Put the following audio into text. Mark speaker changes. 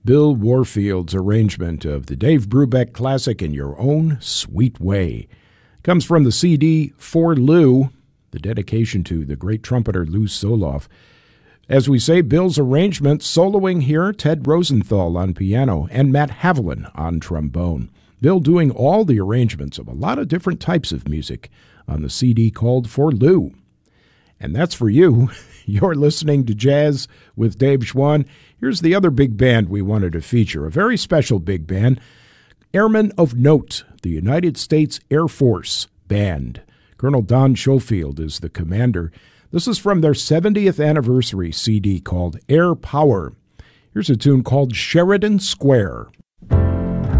Speaker 1: Bill Warfield's arrangement of the Dave Brubeck classic In Your Own Sweet Way. Comes from the CD For Lou, the dedication to the great trumpeter Lou Soloff. As we say, Bill's arrangement, soloing here, Ted Rosenthal on piano and Matt Haviland on trombone. Bill doing all the arrangements of a lot of different types of music on the CD called For Lou. And that's for you. You're listening to Jazz with Dave Schwann. Here's the other big band we wanted to feature, a very special big band, Airmen of Note, the United States Air Force Band. Colonel Don Schofield is the commander. This is from their 70th anniversary CD called Air Power. Here's a tune called Sheridan Square.